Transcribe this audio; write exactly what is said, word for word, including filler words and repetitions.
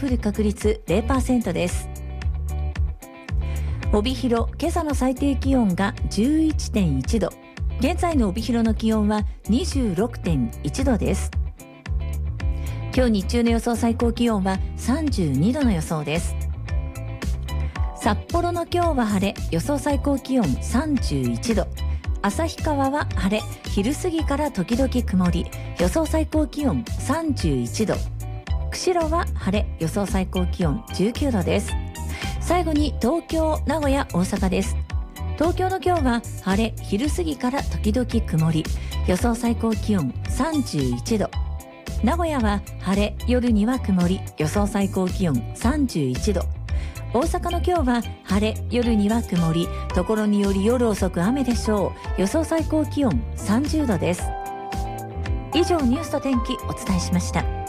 降る確率 ゼロパーセント です。帯広、今朝の最低気温が じゅういってんいちど、現在の帯広の気温は にじゅうろくてんいちどです。今日日中の予想最高気温はさんじゅうにどの予想です。札幌の今日は晴れ、予想最高気温さんじゅういちど、旭川は晴れ、昼過ぎから時々曇り、予想最高気温さんじゅういちど、釧路は晴れ、予想最高気温じゅうきゅうどです。最後に東京、名古屋、大阪です。東京の今日は晴れ、昼過ぎから時々曇り、予想最高気温さんじゅういちど、名古屋は晴れ、夜には曇り、予想最高気温さんじゅういちど、大阪の今日は晴れ、夜には曇り、ところにより夜遅く雨でしょう。予想最高気温さんじゅうどです。以上ニュースと天気お伝えしました。